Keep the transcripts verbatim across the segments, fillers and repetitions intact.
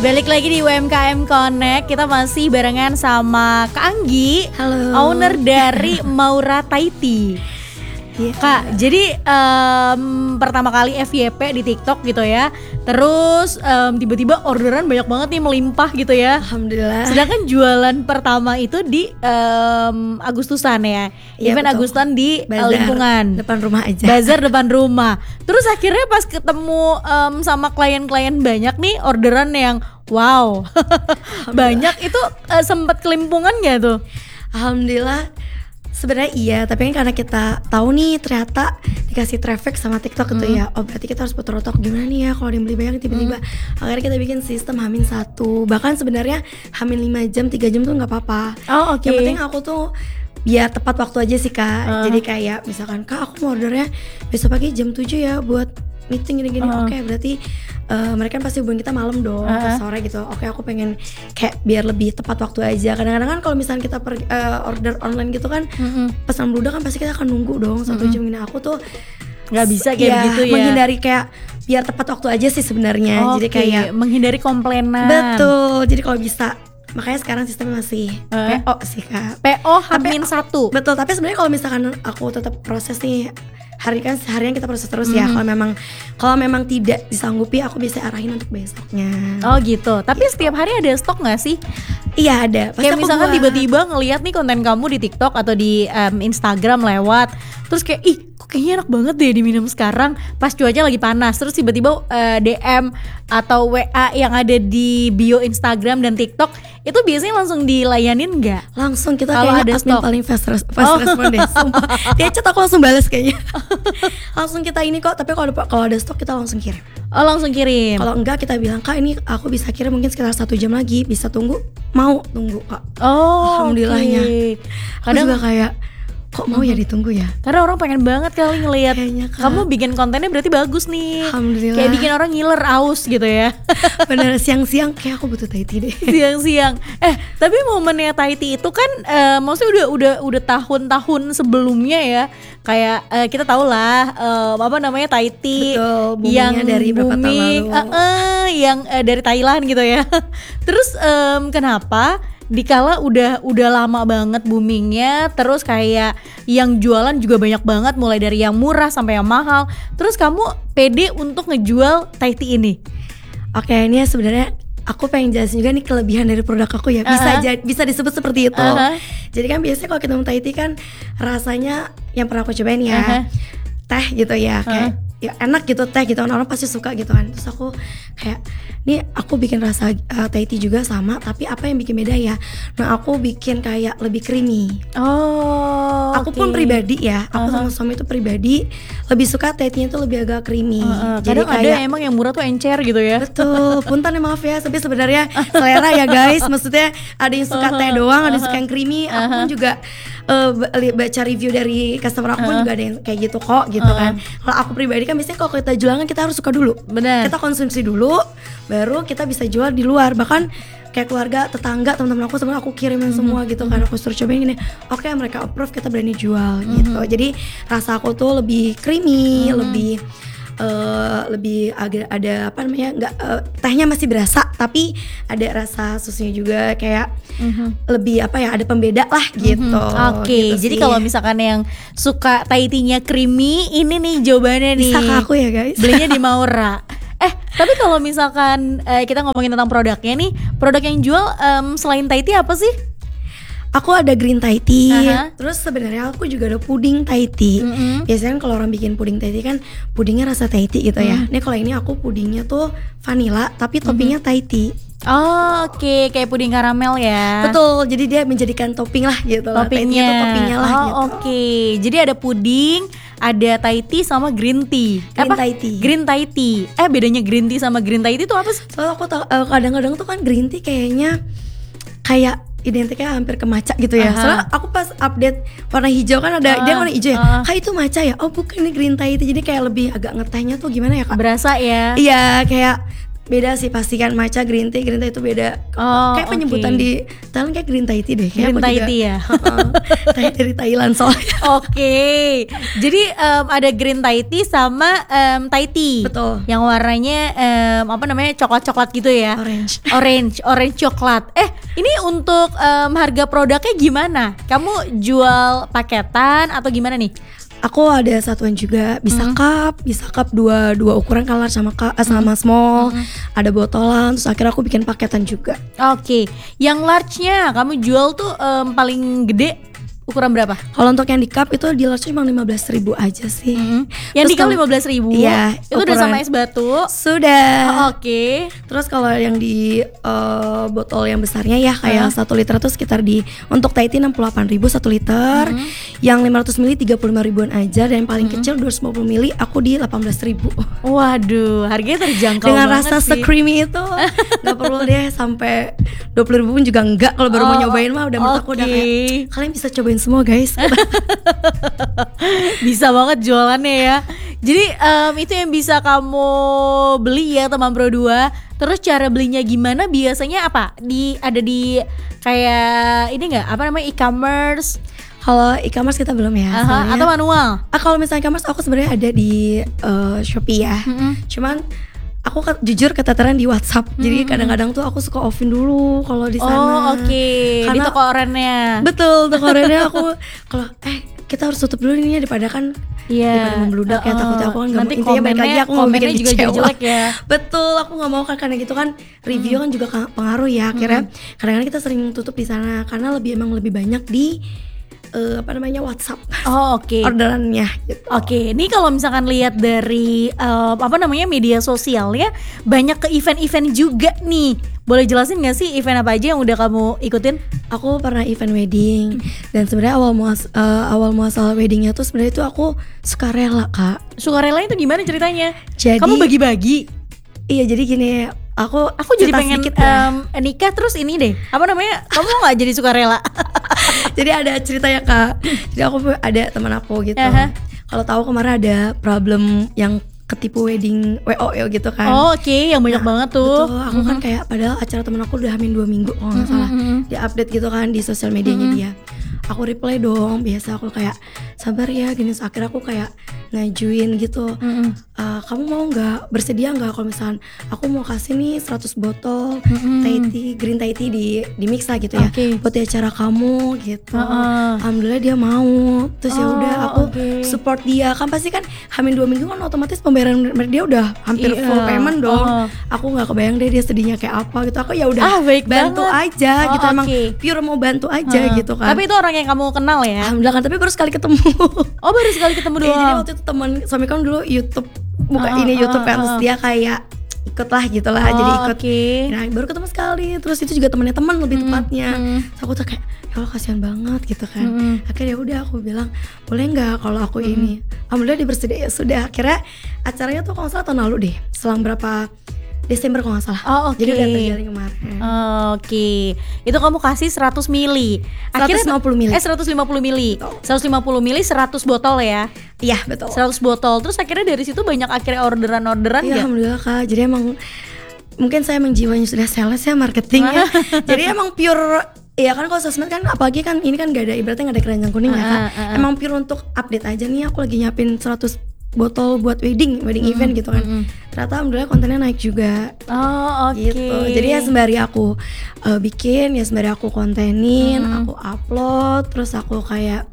Balik lagi di U M K M Connect. Kita masih barengan sama Kak Anggi, halo, owner dari Maura Thai Tea. Yeah. Kak, jadi um, pertama kali F Y P di TikTok gitu ya. Terus um, tiba-tiba orderan banyak banget nih, melimpah gitu ya. Alhamdulillah. Sedangkan jualan pertama itu di um, Agustusan ya, ya event betul. Agustan di Bazar, lingkungan depan rumah aja. Bazar depan rumah. Terus akhirnya pas ketemu um, sama klien-klien banyak nih, orderan yang wow banyak itu uh, sempat kelimpungan gak tuh? Alhamdulillah. Sebenarnya iya, tapi kan karena kita tahu nih ternyata dikasih traffic sama TikTok gitu hmm. ya. Oh berarti kita harus putar otak gimana nih ya kalau ada yang beli banyak tiba-tiba. Hmm. Akhirnya kita bikin sistem hamin satu. Bahkan sebenarnya hamin lima jam, tiga jam tuh nggak apa-apa. Oh oke. Okay. Yang penting aku tuh biar tepat waktu aja sih kak. Uh. Jadi kayak misalkan kak aku mau ordernya besok pagi jam tujuh ya buat meeting gini-gini. Uh. Oke okay, berarti uh, mereka pasti hubungin kita malam dong, uh. atau sore gitu. Oke okay, aku pengen kayak biar lebih tepat waktu aja. Kadang-kadang kan kalau misalnya kita per, uh, order online gitu kan, mm-hmm. pesan beludak kan pasti kita akan nunggu dong satu mm-hmm. jam gini. Aku tuh nggak bisa kayak ya, gitu ya. Menghindari kayak biar tepat waktu aja sih sebenarnya. Okay. Jadi kayak menghindari komplainan. Betul. Jadi kalau bisa, makanya sekarang sistemnya masih uh. P O sih kak. P O hamin satu. Betul. Tapi sebenarnya kalau misalkan aku tetap proses nih, hari kan seharian kita proses terus hmm. ya. Kalau memang kalau memang tidak disanggupi, aku bisa arahin untuk besoknya. Oh gitu. Tapi gitu. Setiap hari ada stok nggak sih? Iya ada. Pasti kayak misalkan buat. Tiba-tiba ngelihat nih konten kamu di TikTok atau di um, Instagram lewat, terus kayak ih kok kayaknya enak banget deh diminum sekarang pas cuaca lagi panas. Terus tiba-tiba uh, D M atau W A yang ada di bio Instagram dan TikTok itu biasanya langsung dilayanin nggak? Langsung, kita kalau kayaknya ada admin stok. paling fast, res- fast oh. respon deh. Sumpah. Dia chat aku langsung balas kayaknya. Langsung kita ini kok. Tapi kalau ada, kalau ada stok kita langsung kirim. Oh langsung kirim. Kalau enggak kita bilang kak ini aku bisa kirim mungkin sekitar satu jam lagi, bisa tunggu? Mau tunggu kak. Oh alhamdulillahnya. Okay. Kadang juga kayak kok mau ya ditunggu ya? Karena orang pengen banget kali ngelihat kamu bikin kontennya berarti bagus nih. Alhamdulillah. Kayak bikin orang ngiler aus gitu ya. Bener, siang-siang kayak aku butuh Thai tea deh. Siang-siang. Eh tapi momennya Thai tea itu kan uh, maksudnya udah udah udah tahun-tahun sebelumnya ya. Kayak uh, kita tahu lah uh, apa namanya Thai tea. Betul, yang dari beberapa tahun lalu. Uh, uh, yang uh, dari Thailand gitu ya. Terus um, kenapa? Dikala udah udah lama banget boomingnya, terus kayak yang jualan juga banyak banget, mulai dari yang murah sampai yang mahal. Terus kamu pede untuk ngejual Thai tea ini? Oke, ini sebenarnya aku pengen jelasin juga nih kelebihan dari produk aku ya. Bisa uh-huh. j- bisa disebut seperti itu. Uh-huh. Jadi kan biasanya kalau kita minum Thai tea kan rasanya yang pernah aku cobain ya, uh-huh. teh gitu ya, uh-huh. kayak ya enak gitu teh gitu, orang-orang pasti suka gitu kan. Terus aku kayak nih aku bikin rasa uh, Thai tea juga sama, tapi apa yang bikin beda ya? Nah aku bikin kayak lebih creamy. Oh. Aku okay. pun pribadi ya, aku uh-huh. sama suami itu pribadi lebih suka Thai tea-nya itu lebih agak creamy. Uh-huh. Jadi kadang kayak, ada emang yang murah tuh encer gitu ya. Betul. Punten ya maaf ya, tapi sebenarnya selera ya guys. Maksudnya ada yang suka uh-huh. teh doang, ada yang suka yang creamy. Aku uh-huh. pun juga uh, baca review dari customer aku uh-huh. pun juga ada yang kayak gitu kok gitu uh-huh. kan. Kalau aku pribadi kan biasanya kalau kita jualan kan kita harus suka dulu. Benar. Kita konsumsi dulu, baru kita bisa jual di luar. Bahkan kayak keluarga, tetangga, teman-teman aku sebenarnya aku kirimin mm-hmm. semua gitu kan. Aku suruh cobain gini. Oke, okay, mereka approve, kita berani jual mm-hmm. gitu. Jadi rasa aku tuh lebih creamy, mm-hmm. lebih uh, lebih agak ada apa namanya? Enggak uh, tehnya masih berasa, tapi ada rasa susunya juga kayak mm-hmm. lebih apa ya? Ada pembeda lah gitu. Mm-hmm. Oke, okay. Gitu jadi kalau misalkan yang suka Thai tea-nya creamy, ini nih jawabannya nih. Bisa ke aku ya guys. Belinya di Maura. Eh, tapi kalau misalkan eh, kita ngomongin tentang produknya nih, produk yang jual um, selain Thai tea apa sih? Aku ada green Thai tea, uh-huh. terus sebenarnya aku juga ada puding Thai tea. Mm-hmm. Biasanya kan kalau orang bikin puding Thai tea kan pudingnya rasa Thai tea gitu ya. Mm. Nih kalau ini aku pudingnya tuh vanilla, tapi toppingnya mm-hmm. Thai tea. Oh oke, okay. Kayak puding karamel ya. Betul, jadi dia menjadikan topping lah gitu. Toppingnya lah, toppingnya lah oh, gitu. Oke, okay. Jadi ada puding, ada Thai tea sama green tea. Green apa? Thai tea. Green Thai tea. Eh bedanya green tea sama green Thai tea itu apa sih? Soalnya aku tahu uh, kadang-kadang tuh kan green tea kayaknya kayak identiknya hampir ke matcha gitu ya. Uh-huh. Soalnya aku pas update warna hijau kan ada uh, dia warna hijau ya. Uh. Kak itu matcha ya? Oh bukan, ini green Thai tea. Jadi kayak lebih agak ngetehnya tuh gimana ya kak? Berasa ya? Iya kayak Beda sih pasti kan, matcha, green tea, green tea itu beda. Oh, kayak penyebutan oke. di Thailand kayak green Thai tea deh. Kayak Green aku Thai juga- tea ya? Heeh. Thai dari Thailand soalnya. Oke, jadi em, ada green Thai tea sama em, Thai tea. Betul. Yang warnanya em, apa namanya coklat-coklat gitu ya? Orange. Orange, orange coklat. Eh, ini untuk em, harga produknya gimana? Kamu jual paketan atau gimana nih? Aku ada satuan juga, bisa cup, bisa cup dua dua ukuran kan large sama cup, eh, sama small, ada botolan, terus akhirnya aku bikin paketan juga. Oke, yang large-nya kamu jual tuh em, paling gede ukuran berapa? Kalau untuk yang di cup itu di large cuma lima belas ribu aja sih. Yang Terus di cup kalau- lima belas ribu. Iya, Itu udah ukuran- sama es batu. Sudah. Oke. Terus kalau yang di eh, botol yang besarnya ya kayak Hah? satu liter tuh sekitar di untuk Thai tea enam puluh delapan ribu satu liter, yang lima ratus mili tiga puluh lima ribuan aja, dan yang paling kecil dua ratus lima puluh mili aku di delapan belas ribu. Waduh, harganya terjangkau Dengan banget rasa sih. se-creamy itu nggak perlu deh sampai dua puluh ribu pun juga enggak, kalau baru mau Oh, nyobain mah udah menurut aku udah oke. kayak kalian bisa cobain semua guys. Bisa banget jualannya ya. Jadi em, itu yang bisa kamu beli ya teman Pro dua. Terus cara belinya gimana? Biasanya apa? Di ada di kayak ini nggak? Apa namanya e-commerce? Kalau e-commerce kita belum ya. Aha, soalnya- atau manual? Ah, kalau misalnya e-commerce aku sebenarnya ada di eh, Shopee ya. Cuman aku ke- jujur keteteran di WhatsApp. Jadi kadang-kadang tuh aku suka offin dulu kalau di sana. Oh oke, di Karena- toko orennya. Betul, toko oranye aku kalau eh kita harus tutup dulu nih ya daripada kan Iya. daripada membludak ya, Heeh. takutnya aku kan nggak Nanti mau, intinya balik lagi komennya- aku nggak mau komennya bikin juga jadi kecewa. jelek ya. Betul, aku nggak mau kan karena gitu kan review kan juga ka- pengaruh ya. Akhirnya kadang-kadang kita sering tutup di sana karena lebih emang lebih banyak di eh, apa namanya WhatsApp Oh oke. orderannya gitu. Oke, ini kalau misalkan lihat dari eh, apa namanya media sosialnya banyak ke event-event juga nih. Boleh jelasin nggak sih event apa aja yang udah kamu ikutin? Aku pernah event wedding dan sebenarnya awal muas eh, awal muasal weddingnya tuh sebenarnya itu aku sukarela kak. Sukarela itu gimana ceritanya? Jadi- Kamu bagi-bagi. Iya jadi gini, aku Aku jadi cerita pengen sedikit ya. em, nikah terus ini deh. Apa namanya? Kamu nggak jadi sukarela? Jadi ada ceritanya kak. Jadi aku ada teman aku gitu. Aha. Kalau tahu kemarin ada problem yang ketipu wedding W O ya gitu kan. Oh, oke, yang banyak Nah, banget tuh. Betul, aku kan kayak padahal acara temen aku udah hamin dua minggu kalau nggak salah. Dia update gitu kan di sosial medianya dia. Aku reply dong, biasa aku kayak sabar ya gini. Terus akhirnya aku kayak ngajuin gitu. "Eh, kamu mau nggak bersedia nggak kalau misalnya aku mau kasih nih seratus botol Thai tea, green Thai tea di di mix lah gitu ya. Oke. Buat di acara kamu gitu. Heeh. Alhamdulillah dia mau. Terus ya Oh, udah aku oke. support dia. Kan pasti kan hamin dua minggu kan otomatis pembayaran dia udah hampir Iya. full payment dong. Oh. Aku nggak kebayang deh dia sedihnya kayak apa gitu. Aku ya udah Ah, baik bantu banget. aja Oh, gitu, emang oke. pure mau bantu aja Heeh. gitu kan. Tapi itu orang yang kamu kenal ya? Alhamdulillah kan, tapi baru sekali ketemu. Oh, baru sekali ketemu Iya, jadi doang. waktu itu teman suami kan dulu YouTube buka Ah, ini ah, YouTube kan, ah, terus ah. dia kayak ikut lah gitu lah, Oh, jadi ikut. oke. Nah baru ketemu sekali, terus itu juga temannya teman lebih tepatnya. mm. Terus aku tuh kayak ya Allah kasihan banget gitu kan. Mm. Akhirnya ya udah aku bilang boleh nggak kalau aku ini. Alhamdulillah dia bersedia, ya sudah. Akhirnya acaranya tuh kalau nggak salah tahun lalu deh, selang berapa Desember kalau nggak salah. Oh, oke. Jadi udah terjalin kemarin. Oke, itu kamu kasih seratus mili. seratus lima puluh mili. Eh seratus lima puluh mili. Betul. seratus lima puluh mili seratus botol ya. Iya betul. seratus botol. Terus akhirnya dari situ banyak akhirnya orderan-orderan Iya ya. alhamdulillah kak. Jadi emang mungkin saya emang jiwanya sudah sales ya, marketing ya. Jadi emang pure. Iya kan kalau sosmed kan apalagi kan ini kan gak ada ibaratnya gak ada keranjang kuning ya kan. Ah, ah, ah. Emang pure untuk update aja nih, aku lagi nyiapin seratus botol buat wedding, wedding event gitu kan. Ternyata alhamdulillah kontennya naik juga. Oh, oke. Gitu. Jadi ya sembari aku uh, bikin, ya sembari aku kontenin, aku upload, terus aku kayak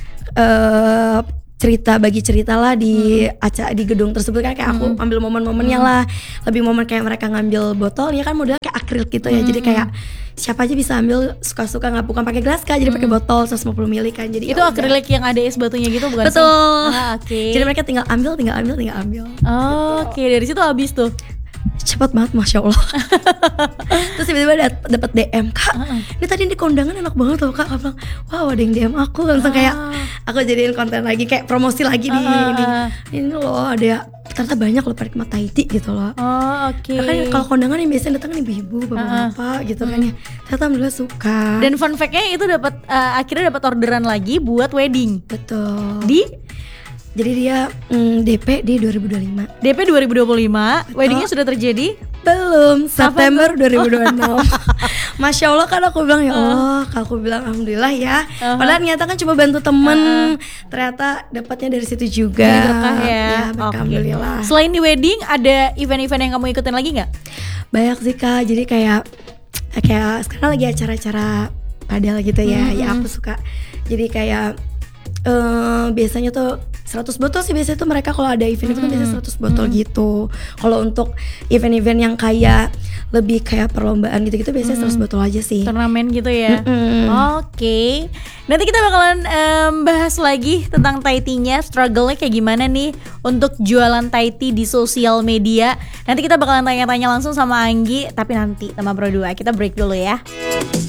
uh, cerita bagi cerita lah di acara di gedung tersebut kan, kayak aku ambil momen-momennya lah, lebih momen kayak mereka ngambil botol ya kan modelnya kayak akrilik gitu ya, jadi kayak siapa aja bisa ambil suka-suka, nggak bukan pakai gelas kak, jadi pakai botol seratus lima puluh mili kan, jadi Itu ya udah. akrilik yang ada es batunya gitu bukan sih? Betul. Ah, oke. Jadi mereka tinggal ambil, tinggal ambil, tinggal ambil. Oh, oke, dari situ habis tuh. Cepat banget masya Allah. Terus tiba-tiba dat- dapat D M kak, ini tadi di kondangan enak banget tuh kak. Aku bilang wow ada yang D M aku, langsung kayak aku jadiin konten lagi, kayak promosi lagi di Ah. ini. Ini loh ada ternyata banyak loh penikmat Thai tea gitu loh. Oh, oke. Nah, kan kalau kondangan yang biasanya datang kan ibu-ibu, bapak-bapak gitu kan ya. Ternyata alhamdulillah suka. Dan fun fact-nya itu dapat eh, akhirnya dapat orderan lagi buat wedding. betul. Di Jadi dia mm, D P di dua ribu dua puluh lima. D P dua ribu dua puluh lima, weddingnya sudah terjadi? Belum, September dua ribu dua puluh enam. Masya Allah kan aku bilang ya Allah, uh. aku bilang alhamdulillah ya. Uh-huh. Padahal ternyata kan cuma bantu temen, uh-huh. ternyata dapatnya dari situ juga. Jadi berkah ya. Ya berkah, okay. alhamdulillah. Selain di wedding, ada event-event yang kamu ikutin lagi nggak? Banyak sih Kak, jadi kayak kayak sekarang lagi acara-acara padel gitu ya, mm-hmm. ya aku suka. Jadi kayak uh, biasanya tuh seratus botol sih biasanya tuh mereka kalau ada event itu kan biasanya seratus botol hmm. gitu. Kalau untuk event-event yang kayak lebih kayak perlombaan gitu-gitu biasanya hmm. seratus botol aja sih. Turnamen gitu ya. Hmm. Oke. Okay. Nanti kita bakalan um, bahas lagi tentang Thai Tea-nya, struggle-nya kayak gimana nih untuk jualan Thai Tea di sosial media. Nanti kita bakalan tanya-tanya langsung sama Anggi, tapi nanti sama Pro dua. Kita break dulu ya.